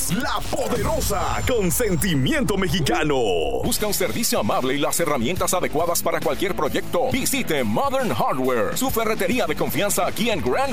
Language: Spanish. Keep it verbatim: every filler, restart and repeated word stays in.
es La Poderosa, con sentimiento mexicano. Busca un servicio amable y las herramientas adecuadas para cualquier proyecto. Visite Modern Hardware, su ferretería de confianza aquí en Grand